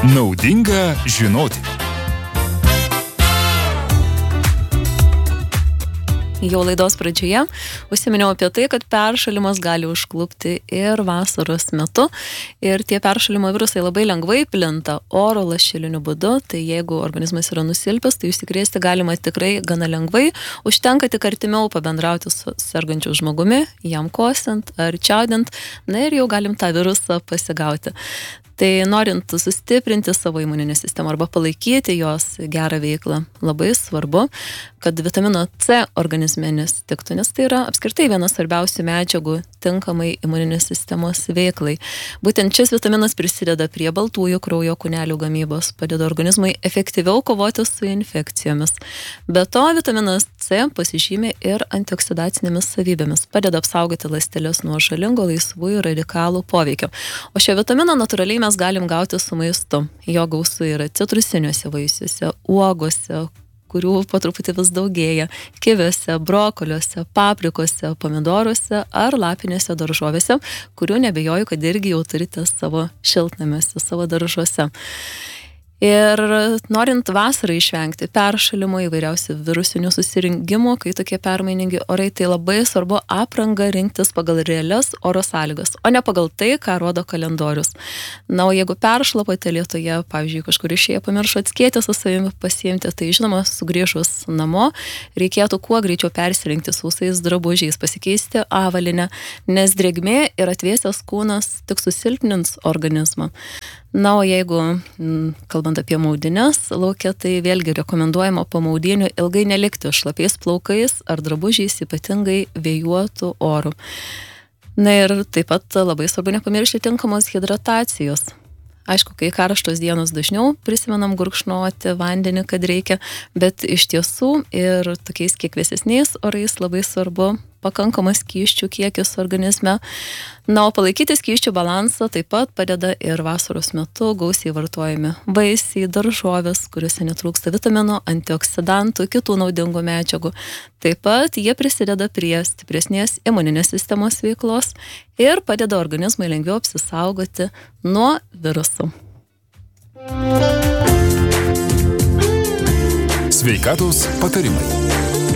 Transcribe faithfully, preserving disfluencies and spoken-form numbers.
Naudinga žinoti. Jau laidos pradžioje užsiminiau apie tai, kad peršalimas gali užklupti ir vasaros metu. Ir tie peršalimo virusai labai lengvai plinta oro lašeliniu būdu. Tai jeigu organizmas yra nusilpęs, tai užsikrėsti galima tikrai gana lengvai. Užtenka tik artimiau pabendrauti su sergančiu žmogumi, jam kosint ar čiaudint. Na ir jau galim tą virusą pasigauti. Tai norint sustiprinti savo imuninę sistemą arba palaikyti jos gerą veiklą, labai svarbu, kad vitamino C organizme nestiktų, nes tai yra apskritai vienas svarbiausių medžiagų tinkamai imuninės sistemos veiklai. Būtent šis vitaminas prisideda prie baltųjų kraujo kūnelių gamybos, padeda organizmui efektyviau kovoti su infekcijomis. Be to, vitaminas C pasižymi ir antioksidacinėmis savybėmis, padeda apsaugoti ląsteles nuo žalingo laisvųjų radikalų poveikio. O šio vitamino natūraliai mes galim gauti su maistu. Jo gausu yra citrusiniuose vaisiuose, uogose, kurių po truputį vis daugėja, kiviuose, brokoliuose, paprikose, pomidoruose ar lapinėse daržovėse, kurių nebejoju, kad irgi jau turite savo šiltnamiuose, savo daržuose. Ir norint vasarą išvengti peršalimo, įvairiausių virusinių susirinkimų, kai tokie permainingi orai, tai labai svarbu aprangą rinktis pagal realias oro sąlygas, o ne pagal tai, ką rodo kalendorius. Na, o jeigu peršlapote lietuje, pavyzdžiui, kažkur išėję pamiršot skėtį su savimi pasiimti, tai žinoma, sugrįžus namo, reikėtų kuo greičiau persirinkti sausais drabužiais, pasikeisti avalinę, nes drėgmė ir atvėsęs kūnas tik susilpnins organizmą. Na, o jeigu, m, kalbant apie maudines lauke, tai vėlgi rekomenduojama po maudynių ilgai nelikti šlapiais plaukais ar drabužiais, ypatingai vėjuotų orų. Na ir taip pat labai svarbu nepamiršti tinkamos hidratacijos. Aišku, kai karštos dienos dažniau prisimenam gurkšnoti vandenį, kad reikia, bet iš tiesų ir tokiais kiek vėsesniais orais labai svarbu pakankamas skysčių kiekis organizme. Na, o palaikyti skysčių balansą taip pat padeda ir vasaros metu gausiai vartojami vaisiai, daržovės, kuriuose netrūksta vitamino, antioksidantų, kitų naudingų medžiagų. Taip pat jie prisideda prie stipresnės imuninės sistemos veiklos ir padeda organizmui lengviau apsisaugoti nuo virusų. Sveikatos patarimai.